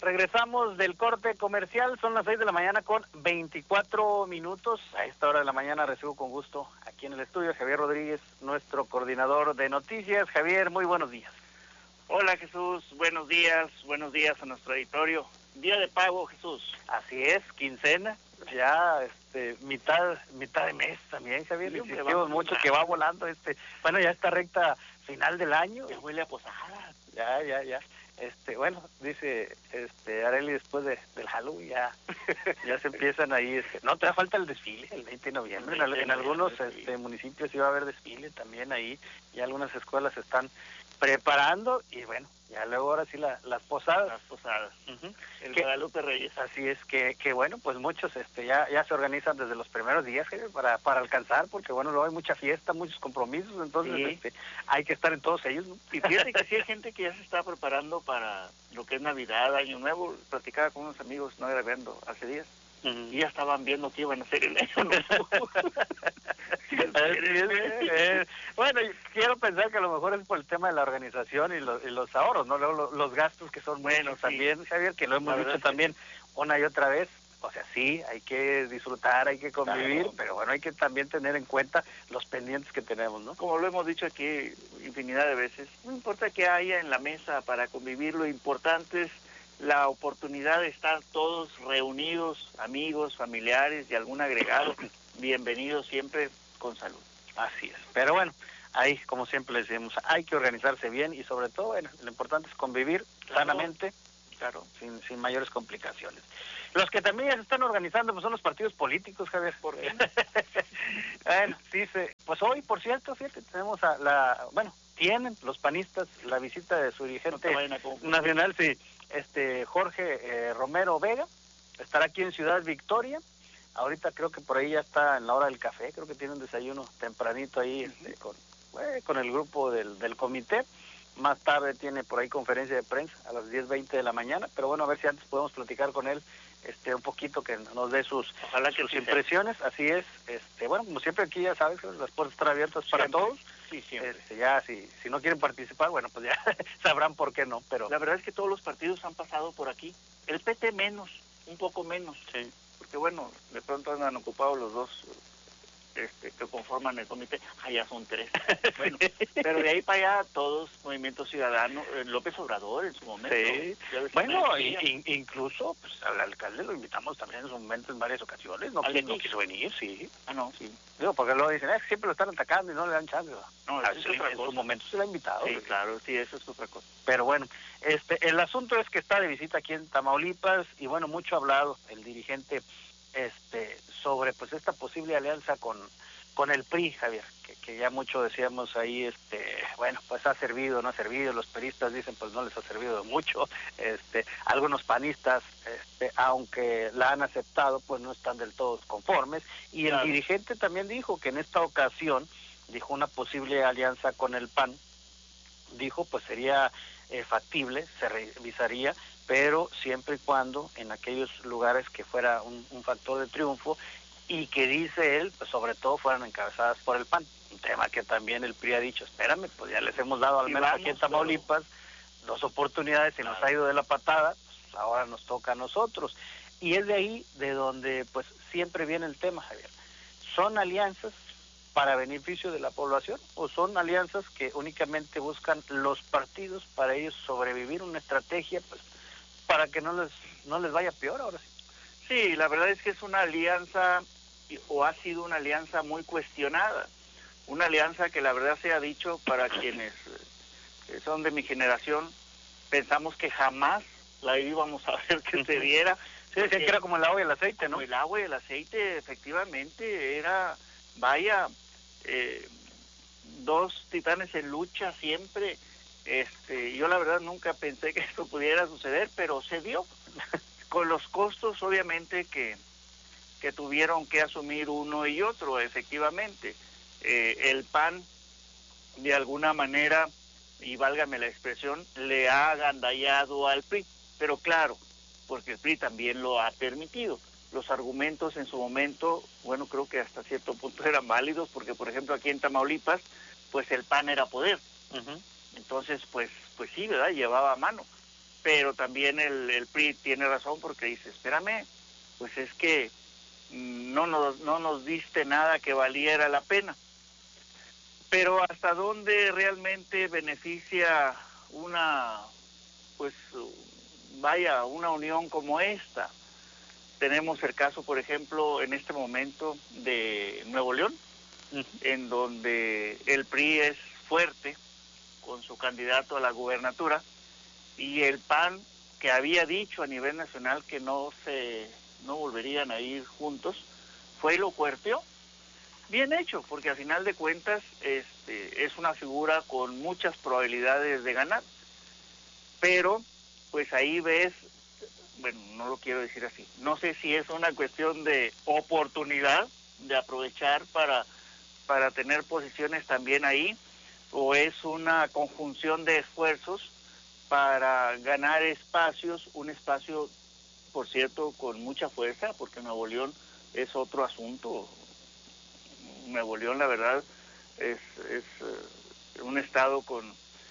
Regresamos del corte comercial, son las 6 de la mañana con 24 minutos. A esta hora de la mañana recibo con gusto aquí en el estudio a Javier Rodríguez, nuestro coordinador de noticias. Javier, muy buenos días. Hola Jesús, buenos días a nuestro auditorio. Día de pago, Jesús. Así es, quincena, ya mitad de mes también, Javier. Sí, Insistimos mucho que va volando bueno, ya esta recta final del año. Ya huele a posada. Ya. Bueno, dice Arely, después del Halloween ya se empiezan ahí, no, te da falta el desfile el 20 de noviembre, en algunos municipios iba a haber desfile también ahí, y algunas escuelas se están preparando, y bueno, ya luego ahora sí las posadas. Las posadas. El Guadalupe Reyes. Así es, que bueno, pues muchos ya se organizan desde los primeros días para alcanzar, porque bueno, luego hay mucha fiesta, muchos compromisos, entonces sí. hay que estar en todos ellos, ¿no? Y fíjate que sí hay gente que ya se está preparando para lo que es Navidad, Año Nuevo. Platicaba con unos amigos, no grabando hace días, y ya estaban viendo que iban a hacer el Año Nuevo. Bueno, quiero pensar que a lo mejor es por el tema de la organización y los ahorros, ¿no? Luego los gastos que son buenos también, Javier, que lo hemos dicho también una y otra vez. O sea, sí, hay que disfrutar, hay que convivir, claro, pero bueno, hay que también tener en cuenta los pendientes que tenemos, ¿no? Como lo hemos dicho aquí infinidad de veces, no importa qué haya en la mesa para convivir, lo importante es la oportunidad de estar todos reunidos, amigos, familiares y algún agregado, bienvenidos siempre con salud. Así es, pero bueno, ahí como siempre les decimos, hay que organizarse bien y sobre todo, bueno, lo importante es convivir sanamente, claro, sin mayores complicaciones. Los que también ya se están organizando pues son los partidos políticos, Javier. ¿Por qué? Bueno, sí, pues hoy, por cierto, fíjate, tenemos tienen los panistas la visita de su dirigente nacional, sí, Jorge Romero Vega, estará aquí en Ciudad Victoria. Ahorita creo que por ahí ya está en la hora del café, creo que tiene un desayuno tempranito ahí con el grupo del comité. Más tarde tiene por ahí conferencia de prensa a las 10:20 de la mañana, pero bueno, a ver si antes podemos platicar con él un poquito, que nos dé sus impresiones. Así es, bueno, como siempre aquí ya sabes, las puertas están abiertas para todos. Sí, siempre. Ya si no quieren participar, bueno, pues ya sabrán por qué no, pero la verdad es que todos los partidos han pasado por aquí. El PT menos, un poco menos. Sí. Porque bueno, de pronto andan ocupados los dos que conforman el comité. Ya son 3. Bueno, pero de ahí para allá todos, Movimiento Ciudadano, López Obrador en su momento. Sí. Bueno, incluso pues, al alcalde lo invitamos también en su momento en varias ocasiones. No quiso venir, sí. No, sí. Digo, porque luego dicen, que siempre lo están atacando y no le dan chance. No, eso es otra en cosa. su momento se le ha invitado. Sí, claro, sí, eso es otra cosa. Pero bueno, el asunto es que está de visita aquí en Tamaulipas y bueno, mucho ha hablado el dirigente sobre pues esta posible alianza con el PRI, Javier, que ya mucho decíamos ahí, bueno, pues ha servido, no ha servido, los peristas dicen pues no les ha servido de mucho, algunos panistas, aunque la han aceptado, pues no están del todo conformes, y el dirigente también dijo que en esta ocasión, dijo una posible alianza con el PAN, dijo pues sería factible, se revisaría, pero siempre y cuando en aquellos lugares que fuera un factor de triunfo y que dice él, pues sobre todo fueran encabezadas por el PAN, un tema que también el PRI ha dicho, espérame, pues ya les hemos dado al menos aquí en Tamaulipas 2 oportunidades y nos ha ido de la patada, pues ahora nos toca a nosotros, y es de ahí de donde pues siempre viene el tema, Javier, ¿son alianzas para beneficio de la población o son alianzas que únicamente buscan los partidos para ellos sobrevivir, una estrategia pues para que no les vaya peor ahora sí? Sí, la verdad es que es una alianza, o ha sido una alianza muy cuestionada, una alianza que la verdad se ha dicho para quienes son de mi generación, pensamos que jamás la íbamos a ver que se diera. Sí, decían que era como el agua y el aceite, ¿no? Como el agua y el aceite, efectivamente, era, dos titanes en lucha siempre. Yo la verdad nunca pensé que esto pudiera suceder, pero se dio. Con los costos, obviamente, que tuvieron que asumir uno y otro, efectivamente. El PAN, de alguna manera, y válgame la expresión, le ha agandallado al PRI. Pero claro, porque el PRI también lo ha permitido. Los argumentos en su momento, bueno, creo que hasta cierto punto eran válidos, porque, por ejemplo, aquí en Tamaulipas, pues el PAN era poder. Entonces, pues sí, ¿verdad? Llevaba a mano. pero también el PRI tiene razón porque dice, espérame, pues es que no nos diste nada que valiera la pena. Pero hasta dónde realmente beneficia una, pues vaya, una unión como esta. Tenemos el caso, por ejemplo, en este momento de Nuevo León, en donde el PRI es fuerte con su candidato a la gubernatura, y el PAN, que había dicho a nivel nacional que no volverían a ir juntos, fue y lo cuerpeó. Bien hecho, porque al final de cuentas es una figura con muchas probabilidades de ganar. Pero, pues ahí ves, bueno, no lo quiero decir así, no sé si es una cuestión de oportunidad, de aprovechar para tener posiciones también ahí, o es una conjunción de esfuerzos para ganar espacios, un espacio, por cierto, con mucha fuerza, porque Nuevo León es otro asunto. Nuevo León, la verdad, es un estado con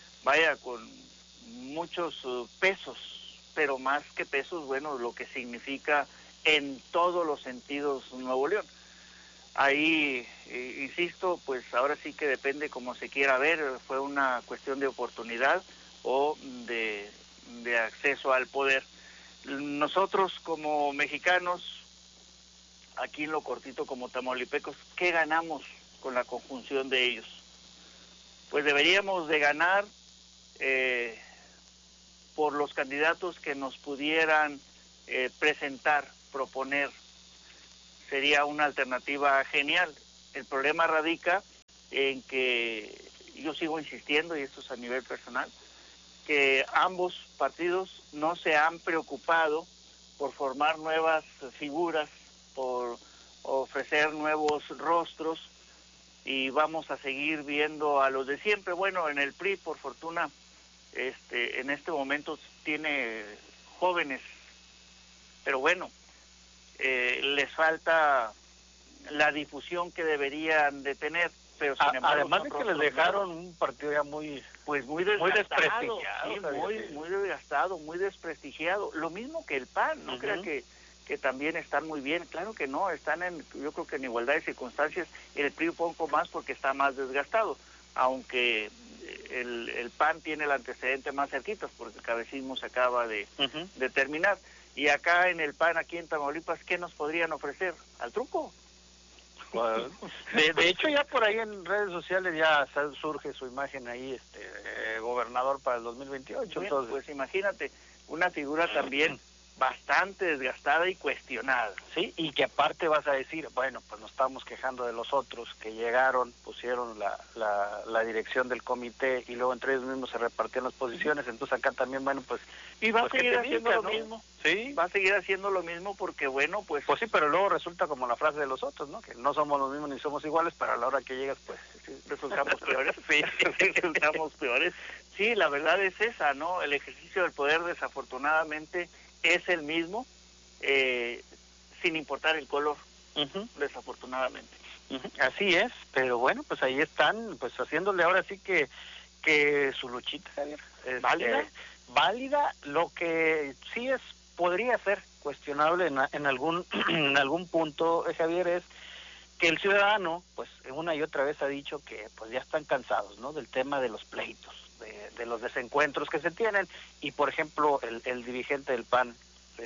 muchos pesos, pero más que pesos, bueno, lo que significa en todos los sentidos Nuevo León. Ahí, insisto, pues ahora sí que depende cómo se quiera ver, fue una cuestión de oportunidad o de acceso al poder. Nosotros como mexicanos, aquí en lo cortito como tamaulipecos, ¿qué ganamos con la conjunción de ellos? Pues deberíamos de ganar por los candidatos que nos pudieran presentar, proponer. Sería una alternativa genial. El problema radica en que yo sigo insistiendo, y esto es a nivel personal, que ambos partidos no se han preocupado por formar nuevas figuras, por ofrecer nuevos rostros, y vamos a seguir viendo a los de siempre. Bueno, en el PRI, por fortuna, en este momento tiene jóvenes, pero bueno, les falta la difusión que deberían de tener. Pero sin embargo, además de que les dejaron un partido ya muy desprestigiado, sí, muy desgastado, muy desprestigiado, lo mismo que el PAN. No crea que también están muy bien, claro que no, están yo creo que en igualdad de circunstancias. El PRI un poco más porque está más desgastado, aunque el PAN tiene el antecedente más cerquitas porque el cabecismo se acaba de terminar. Y acá en el PAN, aquí en Tamaulipas, ¿qué nos podrían ofrecer? Al truco. De hecho, ya por ahí en redes sociales ya surge su imagen ahí, gobernador para el 2028. Bueno, entonces, pues imagínate, una figura también bastante desgastada y cuestionada. Sí, y que aparte vas a decir, bueno, pues nos estamos quejando de los otros que llegaron, pusieron la dirección del comité y luego entre ellos mismos se repartían las posiciones, entonces acá también, bueno, pues... Y va a seguir haciendo lo ¿no? mismo. Sí. Va a seguir haciendo lo mismo porque, bueno, pues... Pues sí, pero luego resulta como la frase de los otros, ¿no? Que no somos los mismos ni somos iguales, pero a la hora que llegas, pues... resultamos peores. Sí, resultamos peores. Sí, la verdad es esa, ¿no? El ejercicio del poder, desafortunadamente, es el mismo, sin importar el color, desafortunadamente. Así es, pero bueno, pues ahí están, pues haciéndole ahora sí que su luchita, Javier. Válida, lo que sí podría ser cuestionable en algún punto, Javier, es que el ciudadano, pues una y otra vez ha dicho que pues ya están cansados, ¿no? Del tema de los pleitos, de los desencuentros que se tienen, y por ejemplo el dirigente del PAN,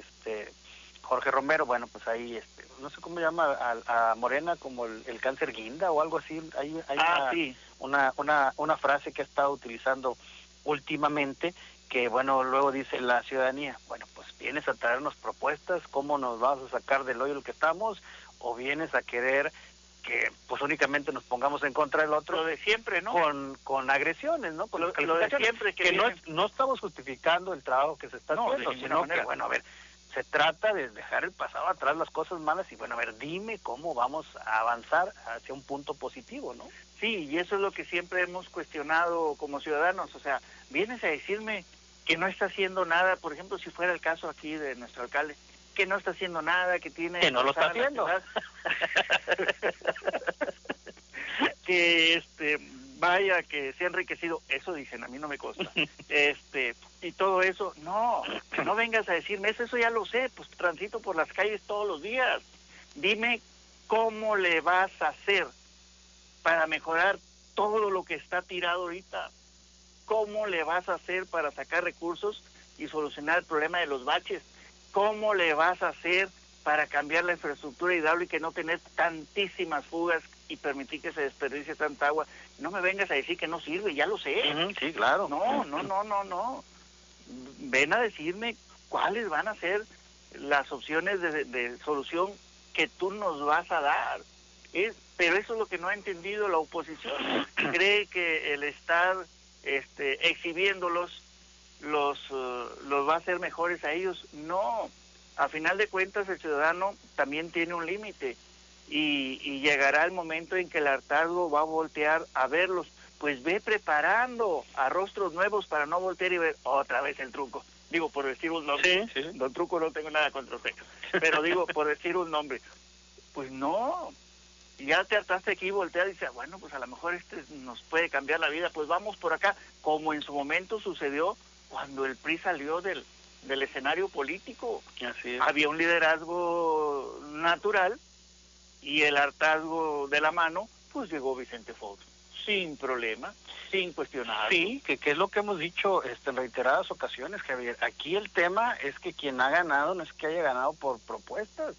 Jorge Romero, bueno, pues ahí, no sé cómo llama a Morena, como el cáncer guinda o algo así, hay sí. una frase que ha estado utilizando últimamente, que bueno, luego dice la ciudadanía, bueno, pues vienes a traernos propuestas, ¿cómo nos vas a sacar del hoyo el que estamos? O vienes a querer que pues únicamente nos pongamos en contra del otro. Lo de siempre, ¿no? Con agresiones, ¿no? Con lo de siempre. Que no estamos justificando el trabajo que se está haciendo, sino que, bueno, a ver, se trata de dejar el pasado atrás, las cosas malas, y bueno, a ver, dime cómo vamos a avanzar hacia un punto positivo, ¿no? Sí, y eso es lo que siempre hemos cuestionado como ciudadanos. O sea, vienes a decirme que no está haciendo nada, por ejemplo, si fuera el caso aquí de nuestro alcalde, que no está haciendo nada, que no lo está haciendo. Que vaya que se ha enriquecido, eso dicen, a mí no me consta, y todo eso, no vengas a decirme eso ya lo sé, pues transito por las calles todos los días, dime cómo le vas a hacer para mejorar todo lo que está tirado ahorita, cómo le vas a hacer para sacar recursos y solucionar el problema de los baches, cómo le vas a hacer para cambiar la infraestructura hidráulica y no tener tantísimas fugas y permitir que se desperdicie tanta agua. No me vengas a decir que no sirve, ya lo sé. Sí, claro. No. Ven a decirme cuáles van a ser las opciones de solución que tú nos vas a dar. Pero eso es lo que no ha entendido la oposición. Cree que el estar exhibiéndolos los va a hacer mejores a ellos. No. A final de cuentas, el ciudadano también tiene un límite y llegará el momento en que el hartazgo va a voltear a verlos. Pues ve preparando a rostros nuevos para no voltear y ver otra vez el Truco. Digo, por decir un nombre. Sí. Don Truco no tengo nada contra usted. Pero digo, por decir un nombre. Pues no. Ya te hartaste aquí y voltea y dice, bueno, pues a lo mejor nos puede cambiar la vida. Pues vamos por acá. Como en su momento sucedió cuando el PRI salió del escenario político. Así es. Había un liderazgo natural y el hartazgo de la mano, pues llegó Vicente Fox, sin problema, sin cuestionar. Sí, que es lo que hemos dicho en reiteradas ocasiones, Javier. Aquí el tema es que quien ha ganado no es que haya ganado por propuestas,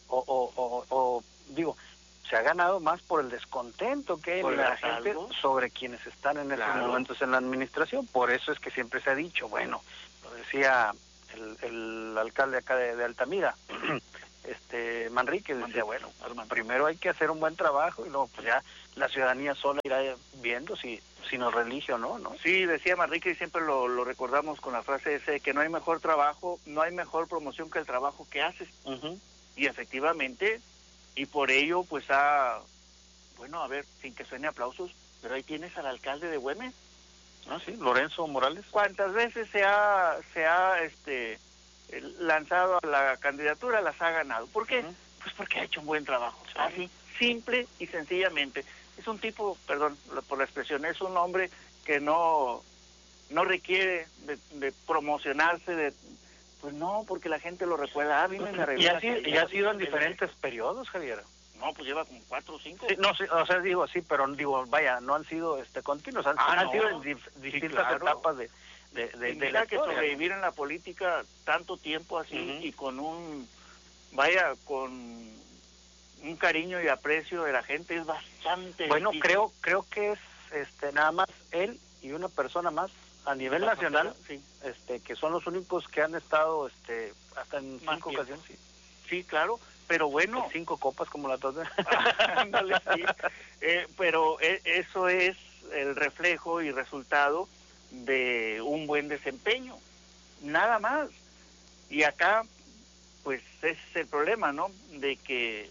digo, se ha ganado más por el descontento que hay en la gente sobre quienes están en estos momentos en la administración. Por eso es que siempre se ha dicho, bueno, lo decía el alcalde acá de Altamira, Manrique, decía, bueno, primero hay que hacer un buen trabajo y luego pues ya la ciudadanía sola irá viendo si nos reelige o no, ¿no? Sí, decía Manrique y siempre lo recordamos con la frase ese, que no hay mejor trabajo, no hay mejor promoción que el trabajo que haces. Y efectivamente, y por ello pues bueno, a ver, sin que suene aplausos, pero ahí tienes al alcalde de Güemes. Ah, sí, Lorenzo Morales. ¿Cuántas veces se ha lanzado a la candidatura, las ha ganado? ¿Por qué? Pues porque ha hecho un buen trabajo. Sí. Así, simple y sencillamente. Es un tipo, perdón por la expresión, es un hombre que no requiere de promocionarse, pues no, porque la gente lo recuerda. Y ha sido en diferentes periodos, Javier. No, pues lleva como 4 o 5. Sí, no, sí, o sea, digo, sí, pero digo, vaya, no han sido continuos, han sido en distintas etapas de mira que sobrevivir en la política tanto tiempo así y con un cariño y aprecio de la gente es bastante bueno difícil. creo que es nada más él y una persona más a nivel nacional, que son los únicos que han estado hasta en 5 ocasiones. Sí, claro, pero bueno, 5 copas como la taza. Ándale, sí. Pero eso es el reflejo y resultado de un buen desempeño, nada más. Y acá pues ese es el problema, ¿no? De que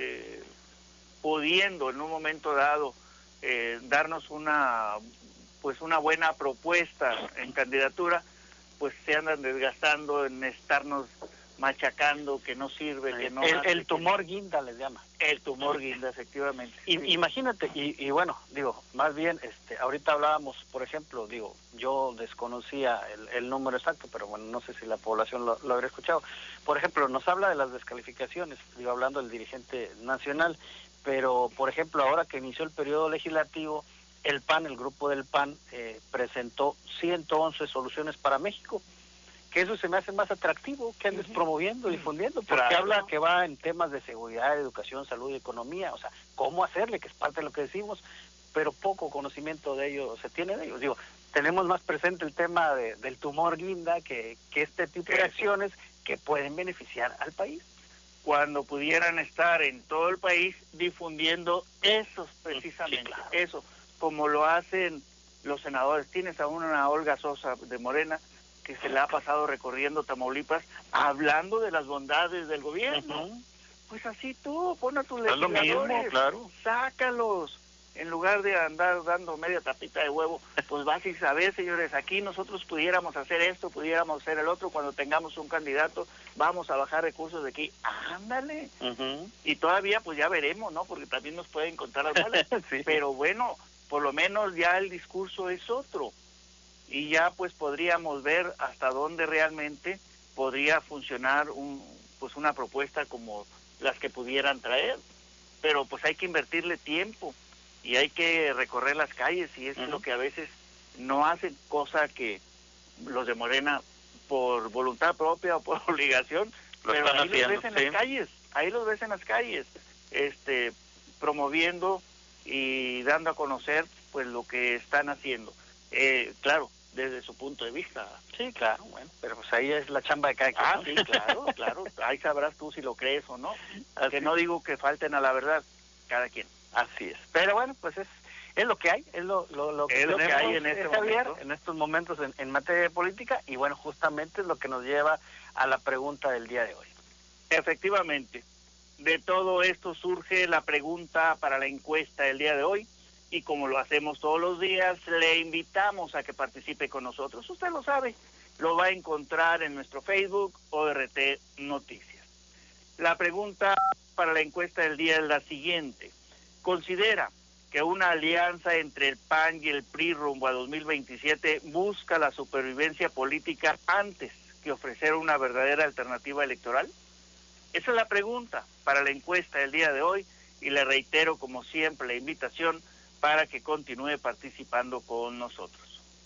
pudiendo en un momento dado darnos una buena propuesta en candidatura, pues se andan desgastando en estarnos machacando, que no sirve, que no el tumor guinda les llama. El tumor guinda, efectivamente. Imagínate, y bueno, digo, más bien, ahorita hablábamos, por ejemplo, digo, yo desconocía el número exacto, pero bueno, no sé si la población lo habrá escuchado. Por ejemplo, nos habla de las descalificaciones, digo, hablando del dirigente nacional, pero, por ejemplo, ahora que inició el periodo legislativo, el PAN, el grupo del PAN, presentó 111 soluciones para México, que eso se me hace más atractivo que andes promoviendo, difundiendo, porque habla que va en temas de seguridad, educación, salud y economía, o sea, cómo hacerle, que es parte de lo que decimos, pero poco conocimiento de ello se tiene de ellos. Digo, tenemos más presente el tema del tumor guinda que este tipo de acciones que pueden beneficiar al país. Cuando pudieran estar en todo el país difundiendo esos, precisamente, eso, como lo hacen los senadores. Tienes a una Olga Sosa de Morena, que se le ha pasado recorriendo Tamaulipas hablando de las bondades del gobierno. Pues así tú, pon a tus legisladores, sácalos, en lugar de andar dando media tapita de huevo, pues vas y sabes, señores, aquí nosotros pudiéramos hacer esto, pudiéramos hacer el otro, cuando tengamos un candidato, vamos a bajar recursos de aquí, ándale. Y todavía pues ya veremos, ¿no? Porque también nos pueden contar las malas, pero bueno, por lo menos ya el discurso es otro, y ya pues podríamos ver hasta dónde realmente podría funcionar una propuesta como las que pudieran traer, pero pues hay que invertirle tiempo y hay que recorrer las calles, y es lo que a veces no hacen, cosa que los de Morena por voluntad propia o por obligación, pero ahí los ves en las calles, promoviendo y dando a conocer pues lo que están haciendo, claro, desde su punto de vista. Sí, claro, bueno, pero pues ahí es la chamba de cada quien. Ah, ¿no? Sí, claro, ahí sabrás tú si lo crees o no, que no digo que falten a la verdad, cada quien. Así es, pero bueno, pues es lo que hay, es lo que es lo que hay en este momento. En estos momentos en materia de política, y bueno, justamente es lo que nos lleva a la pregunta del día de hoy. Efectivamente, de todo esto surge la pregunta para la encuesta del día de hoy, y como lo hacemos todos los días, le invitamos a que participe con nosotros. Usted lo sabe, lo va a encontrar en nuestro Facebook, ORT Noticias. La pregunta para la encuesta del día es la siguiente: ¿considera que una alianza entre el PAN y el PRI rumbo a 2027 busca la supervivencia política antes que ofrecer una verdadera alternativa electoral? Esa es la pregunta para la encuesta del día de hoy, y le reitero como siempre la invitación para que continúe participando con nosotros.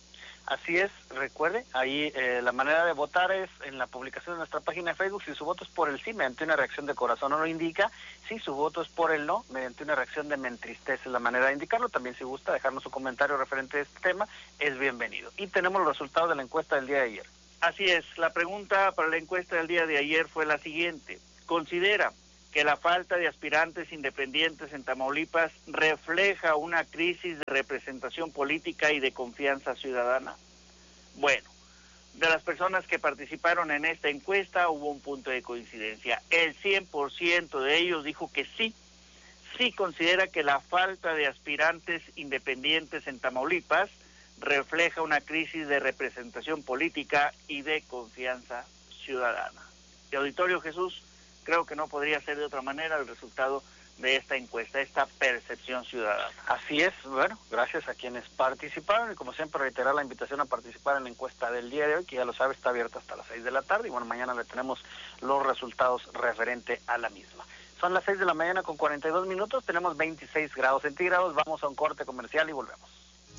Así es, recuerde, ahí la manera de votar es en la publicación de nuestra página de Facebook. Si su voto es por el sí, mediante una reacción de corazón, no lo indica. Si su voto es por el no, mediante una reacción de me entristece, es la manera de indicarlo. También, si gusta dejarnos su comentario referente a este tema, es bienvenido. Y tenemos los resultados de la encuesta del día de ayer. Así es, la pregunta para la encuesta del día de ayer fue la siguiente: ¿considera que la falta de aspirantes independientes en Tamaulipas refleja una crisis de representación política y de confianza ciudadana? Bueno, de las personas que participaron en esta encuesta hubo un punto de coincidencia. El 100% de ellos dijo que sí considera que la falta de aspirantes independientes en Tamaulipas refleja una crisis de representación política y de confianza ciudadana. Y Auditorio Jesús, creo que no podría ser de otra manera el resultado de esta encuesta, esta percepción ciudadana. Así es, bueno, gracias a quienes participaron, y como siempre reiterar la invitación a participar en la encuesta del día de hoy, que ya lo sabe, está abierta hasta las 6 de la tarde, y bueno, mañana le tenemos los resultados referente a la misma. Son las 6 de la mañana con 42 minutos, tenemos 26 grados centígrados, vamos a un corte comercial y volvemos.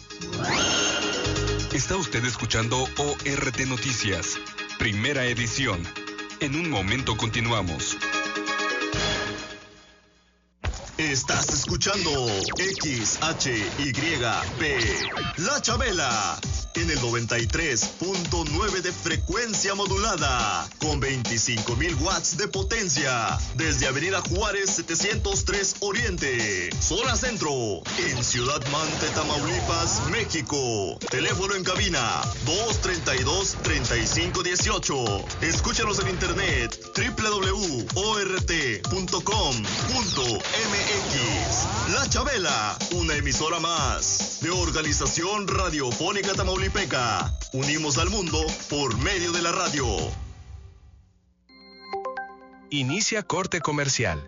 Está usted escuchando ORT Noticias, primera edición. En un momento continuamos. Estás escuchando XHYP, La Chabela, en el 93.9 de frecuencia modulada, con 25,000 watts de potencia, desde Avenida Juárez 703 Oriente, zona centro, en Ciudad Mante, Tamaulipas, México. Teléfono en cabina 232-3518. Escúchanos en internet www.ort.com.mx. La Chabela, una emisora más de Organización Radiofónica Tamaulipeca. Unimos al mundo por medio de la radio. Inicia corte comercial.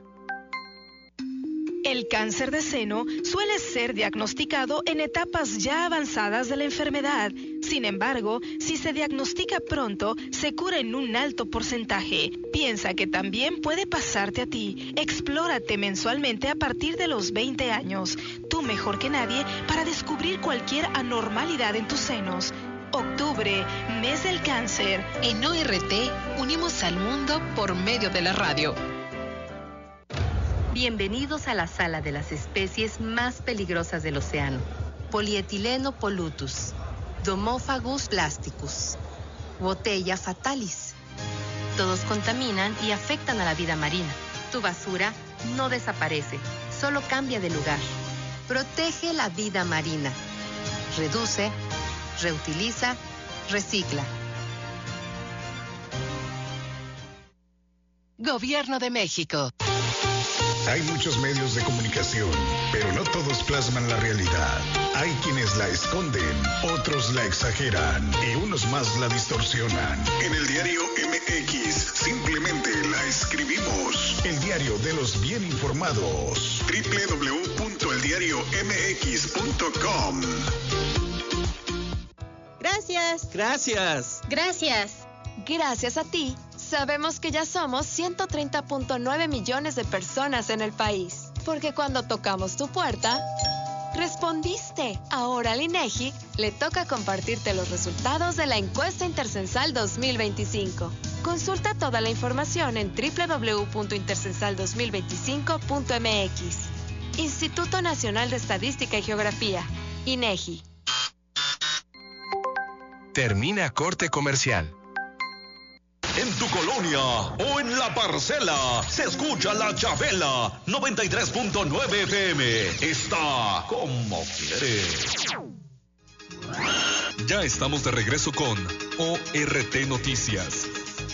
El cáncer de seno suele ser diagnosticado en etapas ya avanzadas de la enfermedad. Sin embargo, si se diagnostica pronto, se cura en un alto porcentaje. Piensa que también puede pasarte a ti. Explórate mensualmente a partir de los 20 años. Tú mejor que nadie para descubrir cualquier anormalidad en tus senos. Octubre, mes del cáncer. En ORT, unimos al mundo por medio de la radio. Bienvenidos a la sala de las especies más peligrosas del océano. Polietileno pollutus, Domophagus plasticus, Botella fatalis. Todos contaminan y afectan a la vida marina. Tu basura no desaparece, solo cambia de lugar. Protege la vida marina. Reduce, reutiliza, recicla. Gobierno de México. Hay muchos medios de comunicación, pero no todos plasman la realidad. Hay quienes la esconden, otros la exageran y unos más la distorsionan. En el diario MX simplemente la escribimos. El diario de los bien informados. www.eldiariomx.com. Gracias. Gracias. Gracias. Gracias a ti, sabemos que ya somos 130.9 millones de personas en el país. Porque cuando tocamos tu puerta, respondiste. Ahora al INEGI le toca compartirte los resultados de la encuesta intercensal 2025. Consulta toda la información en www.intercensal2025.mx. Instituto Nacional de Estadística y Geografía, INEGI. Termina corte comercial. En tu colonia o en la parcela se escucha la Chabela 93.9 FM. Está como quiere. Ya estamos de regreso con ORT Noticias.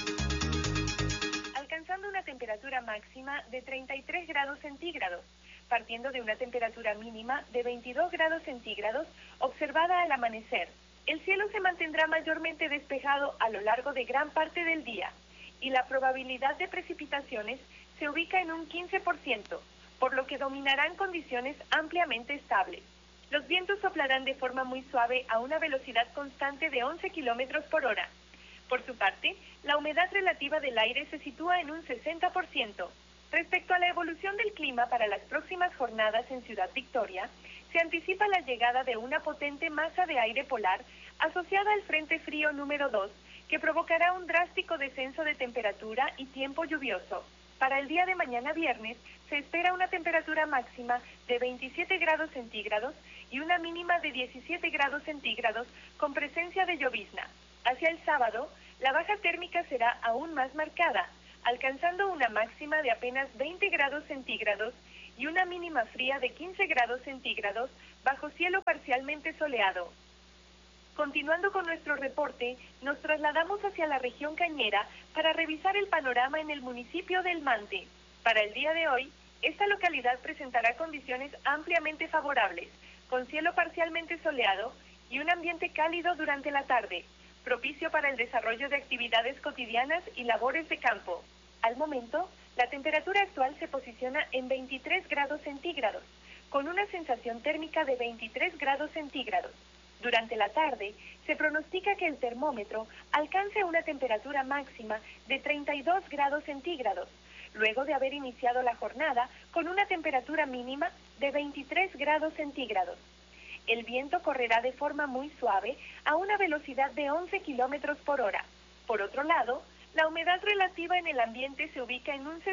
Alcanzando una temperatura máxima de 33 grados centígrados, partiendo de una temperatura mínima de 22 grados centígrados observada al amanecer. El cielo se mantendrá mayormente despejado a lo largo de gran parte del día y la probabilidad de precipitaciones se ubica en un 15%, por lo que dominarán condiciones ampliamente estables. Los vientos soplarán de forma muy suave a una velocidad constante de 11 kilómetros por hora. Por su parte, la humedad relativa del aire se sitúa en un 60%. Respecto a la evolución del clima para las próximas jornadas en Ciudad Victoria, se anticipa la llegada de una potente masa de aire polar asociada al Frente Frío número 2, que provocará un drástico descenso de temperatura y tiempo lluvioso. Para el día de mañana viernes, se espera una temperatura máxima de 27 grados centígrados y una mínima de 17 grados centígrados con presencia de llovizna. Hacia el sábado, la baja térmica será aún más marcada, alcanzando una máxima de apenas 20 grados centígrados y una mínima fría de 15 grados centígrados bajo cielo parcialmente soleado. Continuando con nuestro reporte, nos trasladamos hacia la región Cañera para revisar el panorama en el municipio del Mante. Para el día de hoy, esta localidad presentará condiciones ampliamente favorables, con cielo parcialmente soleado y un ambiente cálido durante la tarde, propicio para el desarrollo de actividades cotidianas y labores de campo. Al momento, la temperatura actual se posiciona en 23 grados centígrados, con una sensación térmica de 23 grados centígrados. Durante la tarde, se pronostica que el termómetro alcance una temperatura máxima de 32 grados centígrados, luego de haber iniciado la jornada con una temperatura mínima de 23 grados centígrados. El viento correrá de forma muy suave a una velocidad de 11 kilómetros por hora. Por otro lado, la humedad relativa en el ambiente se ubica en un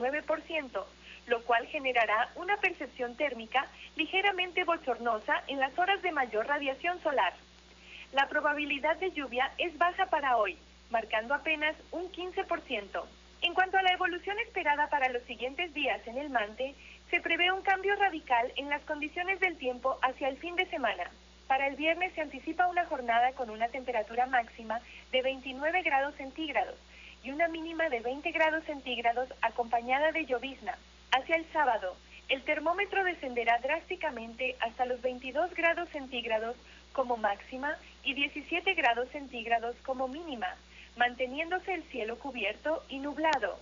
69%, lo cual generará una percepción térmica ligeramente bochornosa en las horas de mayor radiación solar. La probabilidad de lluvia es baja para hoy, marcando apenas un 15%. En cuanto a la evolución esperada para los siguientes días en el Mante, se prevé un cambio radical en las condiciones del tiempo hacia el fin de semana. Para el viernes se anticipa una jornada con una temperatura máxima de 29 grados centígrados y una mínima de 20 grados centígrados acompañada de llovizna. Hacia el sábado, el termómetro descenderá drásticamente hasta los 22 grados centígrados como máxima y 17 grados centígrados como mínima, manteniéndose el cielo cubierto y nublado.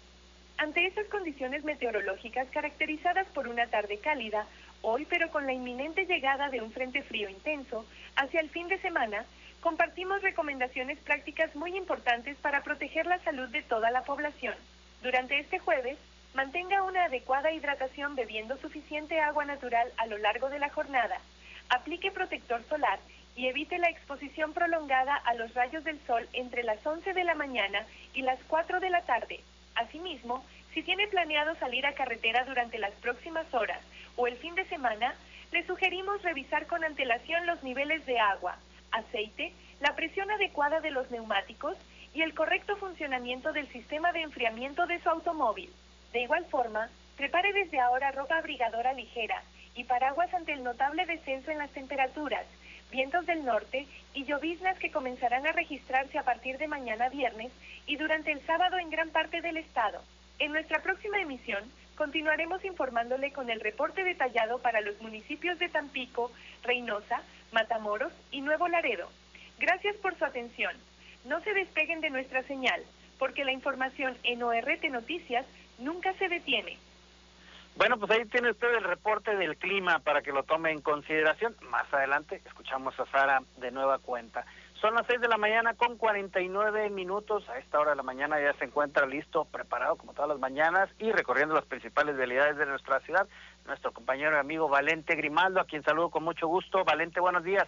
Ante estas condiciones meteorológicas caracterizadas por una tarde cálida, hoy pero con la inminente llegada de un frente frío intenso, hacia el fin de semana, compartimos recomendaciones prácticas muy importantes para proteger la salud de toda la población. Durante este jueves, mantenga una adecuada hidratación bebiendo suficiente agua natural a lo largo de la jornada. Aplique protector solar y evite la exposición prolongada a los rayos del sol entre las 11 de la mañana y las 4 de la tarde. Asimismo, si tiene planeado salir a carretera durante las próximas horas o el fin de semana, le sugerimos revisar con antelación los niveles de agua, aceite, la presión adecuada de los neumáticos y el correcto funcionamiento del sistema de enfriamiento de su automóvil. De igual forma, prepare desde ahora ropa abrigadora ligera y paraguas ante el notable descenso en las temperaturas, vientos del norte y lloviznas que comenzarán a registrarse a partir de mañana viernes y durante el sábado en gran parte del estado. En nuestra próxima emisión, continuaremos informándole con el reporte detallado para los municipios de Tampico, Reynosa, Matamoros y Nuevo Laredo. Gracias por su atención. No se despeguen de nuestra señal, porque la información en ORT Noticias nunca se detiene. Bueno, pues ahí tiene usted el reporte del clima para que lo tome en consideración. Más adelante escuchamos a Sara de nueva cuenta. Son las 6 de la mañana con 49 minutos. A esta hora de la mañana ya se encuentra listo, preparado como todas las mañanas y recorriendo las principales vialidades de nuestra ciudad, nuestro compañero y amigo Valente Grimaldo, a quien saludo con mucho gusto. Valente, buenos días.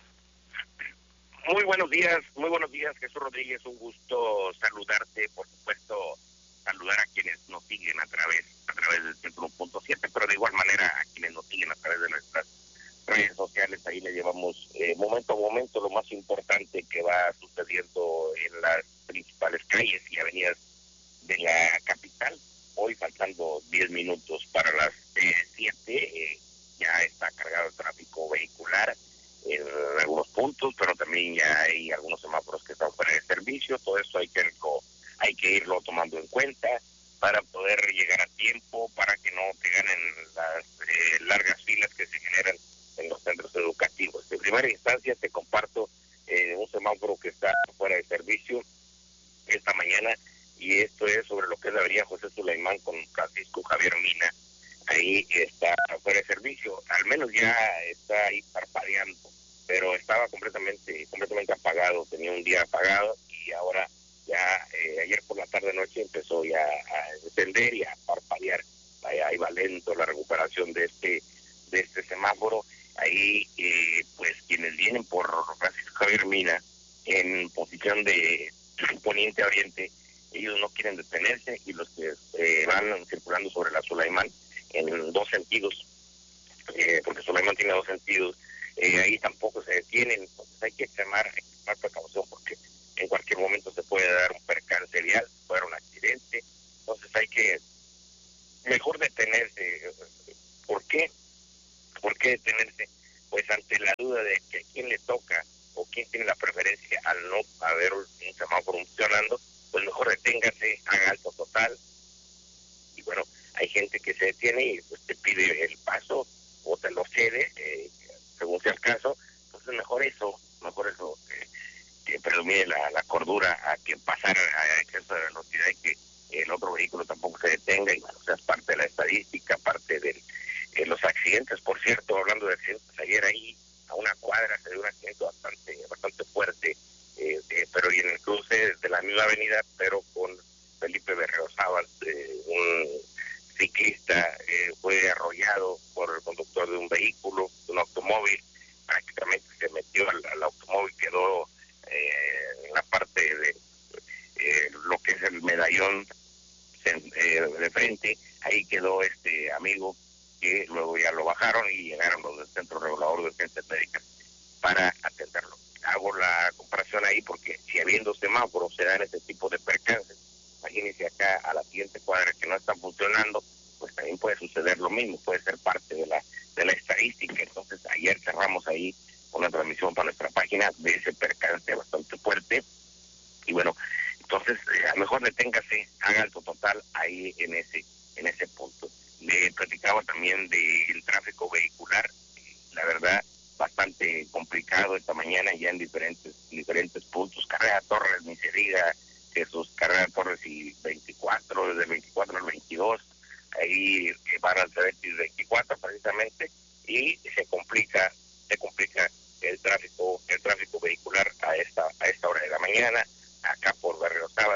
Muy buenos días, Jesús Rodríguez, un gusto saludarte, por supuesto, saludar a quienes nos siguen a través del 101.7, pero de igual manera a quienes nos siguen a través de nuestras redes sociales. Ahí le llevamos momento a momento lo más importante que va sucediendo en las principales calles y avenidas de la capital. Hoy, faltando 10 minutos para las 7, ya está cargado el tráfico vehicular en algunos puntos, pero también ya hay algunos semáforos que están fuera de servicio. Todo esto hay que irlo tomando en cuenta para poder llegar a tiempo, para que no te ganen las largas filas que se generan en los centros educativos. En primera instancia te comparto un semáforo que está fuera de servicio esta mañana, y esto es sobre lo que es la avenida José Sulaimán con Francisco Javier Mina. Ahí está fuera de servicio, al menos ya está ahí parpadeando, pero estaba completamente apagado, tenía un día apagado, y ahora ya ayer por la tarde-noche empezó ya a encender y a parpadear. Ahí va lento la recuperación de este semáforo. Ahí pues quienes vienen por Francisco Javier Mina en posición de poniente a oriente, ellos no quieren detenerse, y los que van circulando sobre la Sulaimán en dos sentidos, porque Sulaimán tiene dos sentidos, ahí tampoco se detienen. Entonces hay que extremar precaución, porque en cualquier momento se puede dar un percance vial, puede haber un accidente. Entonces hay que mejor detenerse. ¿Por qué? ¿Por qué detenerse? Pues ante la duda de que a quién le toca o quién tiene la preferencia al no haber un semáforo funcionando, pues mejor deténgase, haga alto total. Y bueno, hay gente que se detiene y pues te pide el paso o te lo cede, según sea el caso. Entonces mejor eso que predomine la cordura a que pasar a exceso de velocidad y que el otro vehículo tampoco se detenga. Y bueno, o sea, es parte de la estadística, parte de los accidentes. Por cierto, hablando de accidentes, ayer ahí a una cuadra se dio un accidente bastante fuerte, pero y en el cruce de la misma avenida, pero con Felipe Berriozábal, un ciclista fue arrollado por el conductor de un vehículo, de un automóvil. Prácticamente se metió al automóvil, quedó en la parte de lo que es el medallón de frente. Ahí quedó este amigo, que luego ya lo bajaron y llegaron los del Centro Regulador de Urgencias Médicas para atenderlo. Hago la comparación ahí porque si habiendo semáforos se dan este tipo de percances, imagínense acá a la siguiente cuadra que no están funcionando, pues también puede suceder lo mismo, puede ser parte de la estadística. Entonces ayer cerramos ahí una transmisión para nuestra página de ese percance bastante fuerte, y bueno, entonces a lo mejor deténgase, haga alto total ahí en ese punto. Le platicaba también del tráfico vehicular, la verdad bastante complicado esta mañana ya en diferentes puntos. Carrera Torres, ni se diga, Jesús, Carrera Torres y 24, desde el 24 al 22, ahí van al Cebetis 24 precisamente, y se complica el tráfico vehicular a esta hora de la mañana. Acá por Berriozábal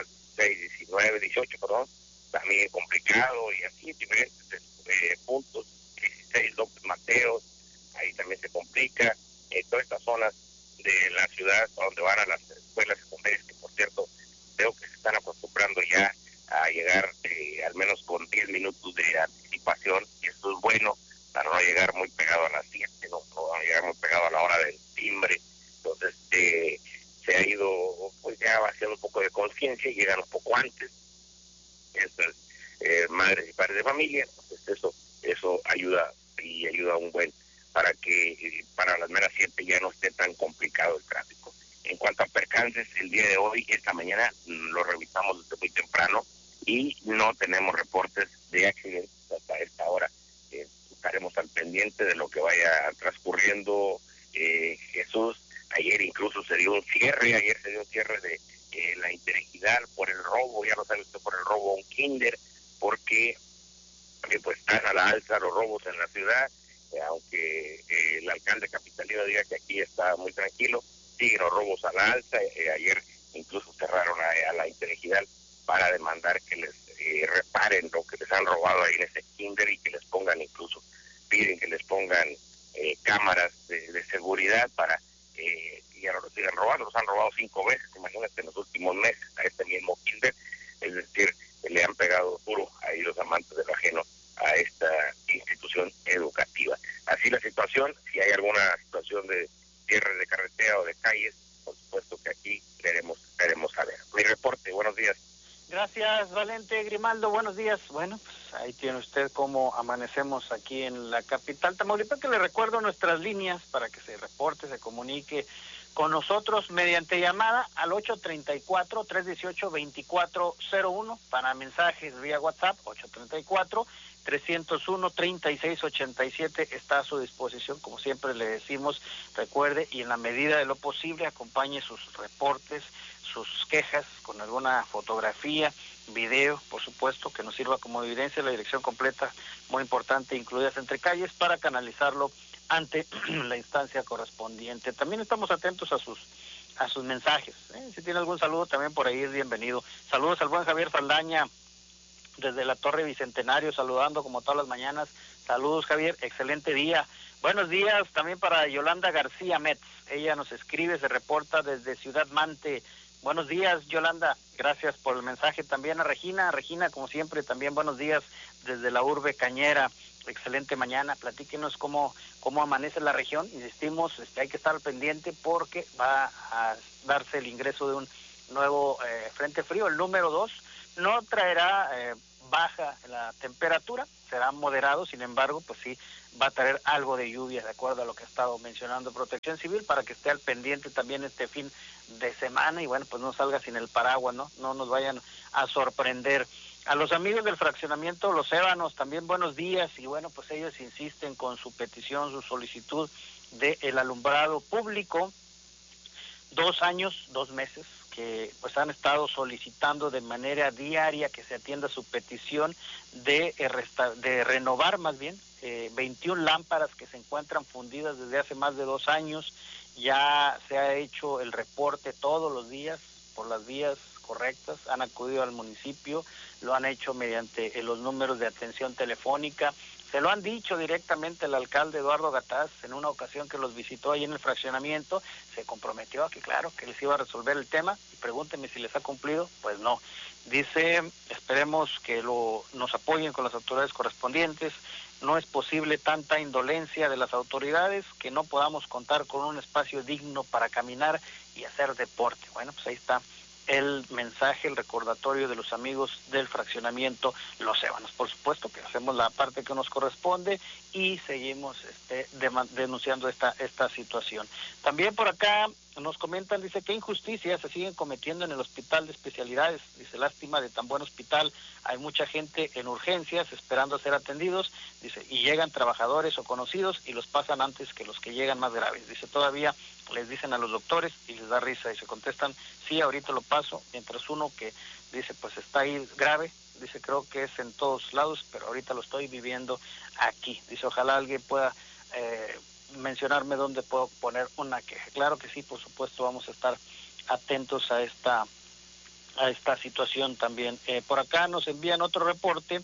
18, también complicado, y así diferentes puntos. 16 López Mateos, ahí también se complica. Todas estas zonas de la ciudad donde van a las escuelas secundarias, que por cierto veo que se están acostumbrando ya a llegar al menos con 10 minutos de anticipación, y esto es bueno para no llegar muy pegado a las 7, no llegar muy pegado a la hora del timbre. Entonces se ha ido pues ya haciendo un poco de conciencia y llegan un poco antes estas madres y padres de familia. Entonces eso ayuda, y ayuda un buen para que para las meras 7 ya no esté tan complicado el tráfico. En cuanto a percances, el día de hoy, esta mañana, lo revisamos desde muy temprano y no tenemos reportes de accidentes hasta esta hora. Estaremos al pendiente de lo que vaya transcurriendo. Jesús, ayer incluso se dio un cierre de la Interregional por el robo, ya lo sabe usted, por el robo a un kinder, porque pues están a la alza los robos en la ciudad, aunque el alcalde capitalino diga que aquí está muy tranquilo, siguen los robos a la alza. Ayer incluso cerraron a la Interregional para demandar que les reparen lo que les han robado ahí en ese kinder y que les pongan, incluso piden que les pongan cámaras de seguridad para que ya no lo sigan robando. Los han robado 5 veces, imagínate, en los últimos meses a este mismo kinder. Es decir, le han pegado duro ahí los amantes de lo ajeno a esta institución educativa. Así la situación. Si hay alguna situación de cierre de carretera o de calles, por supuesto que aquí queremos saber. Mi reporte, buenos días. Gracias, Valente Grimaldo, buenos días. Bueno, pues ahí tiene usted cómo amanecemos aquí en la capital Tamaulipas, que le recuerdo nuestras líneas para que se reporte, se comunique con nosotros mediante llamada al 834-318-2401 para mensajes vía WhatsApp, 834-301-3687 está a su disposición, como siempre le decimos. Recuerde, y en la medida de lo posible acompañe sus reportes, sus quejas con alguna fotografía, video, por supuesto, que nos sirva como evidencia, la dirección completa, muy importante, incluidas entre calles, para canalizarlo ante la instancia correspondiente. También estamos atentos a sus mensajes, si tiene algún saludo también por ahí es bienvenido. Saludos al buen Javier Saldaña desde la Torre Bicentenario, saludando como todas las mañanas. Saludos, Javier, excelente día. Buenos días también para Yolanda García Metz, ella nos escribe, se reporta desde Ciudad Mante. Buenos días, Yolanda, gracias por el mensaje. También a Regina, como siempre, también buenos días desde la urbe Cañera. Excelente mañana, platíquenos cómo amanece la región. Insistimos, hay que estar al pendiente porque va a darse el ingreso de un nuevo frente frío, el número 2. No traerá baja la temperatura, será moderado, sin embargo, pues sí va a traer algo de lluvia, de acuerdo a lo que ha estado mencionando Protección Civil, para que esté al pendiente también este fin de semana y bueno, pues no salga sin el paraguas, no nos vayan a sorprender. A los amigos del fraccionamiento Los Ébanos, también buenos días, y bueno, pues ellos insisten con su petición, su solicitud de el alumbrado público. 2 años, 2 meses, que pues han estado solicitando de manera diaria que se atienda su petición de renovar más bien 21 lámparas que se encuentran fundidas desde hace más de 2 años. Ya se ha hecho el reporte todos los días por las vías correctas, han acudido al municipio, lo han hecho mediante los números de atención telefónica. Se lo han dicho directamente el alcalde Eduardo Gataz en una ocasión que los visitó ahí en el fraccionamiento, se comprometió a que claro, que les iba a resolver el tema, y pregúntenme si les ha cumplido, pues no. Dice, esperemos que nos apoyen con las autoridades correspondientes, no es posible tanta indolencia de las autoridades que no podamos contar con un espacio digno para caminar y hacer deporte. Bueno, pues ahí está el mensaje, el recordatorio de los amigos del fraccionamiento Los Ébanos. Por supuesto que hacemos la parte que nos corresponde y seguimos denunciando esta situación. También por acá nos comentan, dice, qué injusticias se siguen cometiendo en el hospital de especialidades. Dice, lástima de tan buen hospital, hay mucha gente en urgencias esperando a ser atendidos, dice, y llegan trabajadores o conocidos y los pasan antes que los que llegan más graves. Dice, todavía les dicen a los doctores y les da risa y se contestan, sí, ahorita lo paso, mientras uno que dice, pues está ahí grave, dice, creo que es en todos lados, pero ahorita lo estoy viviendo aquí. Dice, ojalá alguien pueda mencionarme dónde puedo poner una queja. Claro que sí, por supuesto, vamos a estar atentos a esta situación también. Por acá nos envían otro reporte,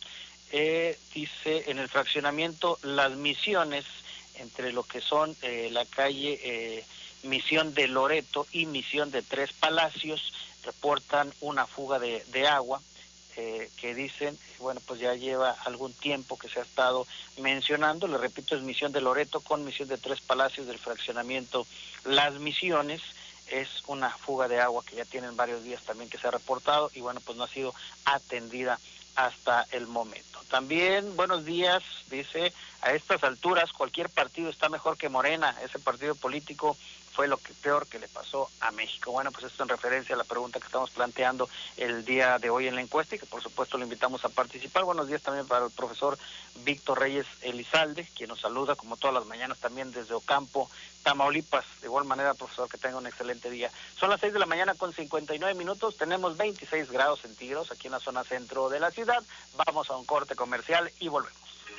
dice, en el fraccionamiento Las Misiones, entre lo que son la calle Misión de Loreto y Misión de Tres Palacios, reportan una fuga de agua, que dicen, bueno, pues ya lleva algún tiempo que se ha estado mencionando. Le repito, es Misión de Loreto con Misión de Tres Palacios del fraccionamiento Las Misiones. Es una fuga de agua que ya tienen varios días también que se ha reportado y bueno, pues no ha sido atendida hasta el momento. También, buenos días, dice, a estas alturas cualquier partido está mejor que Morena, ese partido político fue lo que peor que le pasó a México. Bueno, pues esto en referencia a la pregunta que estamos planteando el día de hoy en la encuesta y que por supuesto lo invitamos a participar. Buenos días también para el profesor Víctor Reyes Elizalde, quien nos saluda como todas las mañanas también desde Ocampo, Tamaulipas. De igual manera, profesor, que tenga un excelente día. Son las 6 de la mañana con 59 minutos, tenemos 26 grados centígrados aquí en la zona centro de la ciudad. Vamos a un corte comercial y volvemos.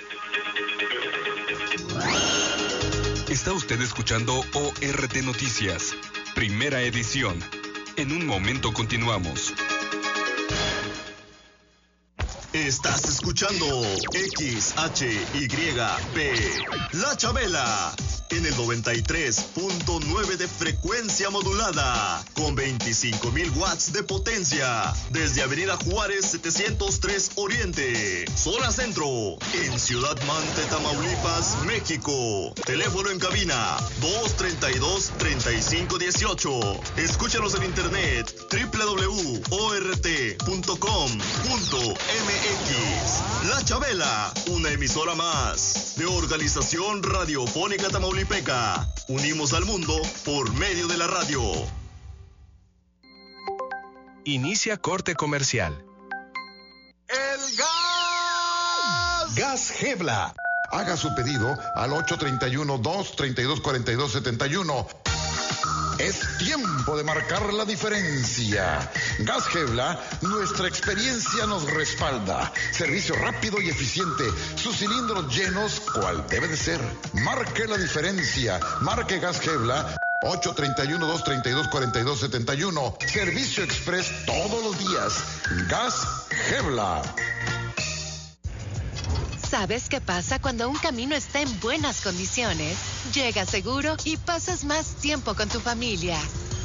Está usted escuchando ORT Noticias, primera edición. En un momento continuamos. Estás escuchando XHYP, La Chabela, en el 93.9 de frecuencia modulada, con 25,000 watts de potencia, desde Avenida Juárez 703 Oriente, zona centro, en Ciudad Mante, Tamaulipas, México. Teléfono en cabina 232-3518. Escúchanos en internet www.ort.com.mx. La Chabela, una emisora más de Organización Radiofónica Tamaulipeca. Unimos al mundo por medio de la radio. Inicia corte comercial. ¡El gas! Gas Gebla. Haga su pedido al 831-232-4271. Es tiempo de marcar la diferencia. Gas Gebla, nuestra experiencia nos respalda. Servicio rápido y eficiente. Sus cilindros llenos, cual debe de ser. Marque la diferencia. Marque Gas Gebla. 831-232-4271. Servicio express todos los días. Gas Gebla. ¿Sabes qué pasa cuando un camino está en buenas condiciones? Llegas seguro y pasas más tiempo con tu familia.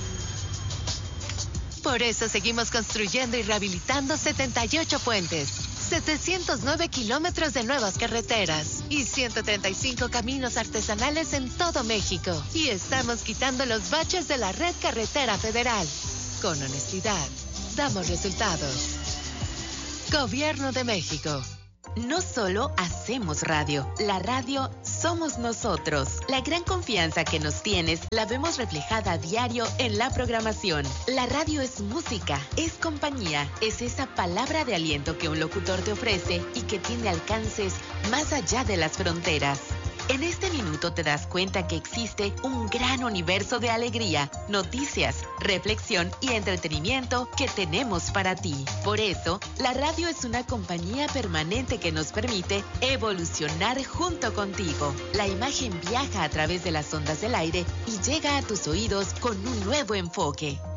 Por eso seguimos construyendo y rehabilitando 78 puentes, 709 kilómetros de nuevas carreteras y 135 caminos artesanales en todo México. Y estamos quitando los baches de la red carretera federal. Con honestidad, damos resultados. Gobierno de México. No solo hacemos radio, la radio somos nosotros. La gran confianza que nos tienes la vemos reflejada a diario en la programación. La radio es música, es compañía, es esa palabra de aliento que un locutor te ofrece y que tiene alcances más allá de las fronteras. En este minuto te das cuenta que existe un gran universo de alegría, noticias, reflexión y entretenimiento que tenemos para ti. Por eso, la radio es una compañía permanente que nos permite evolucionar junto contigo. La imagen viaja a través de las ondas del aire y llega a tus oídos con un nuevo enfoque.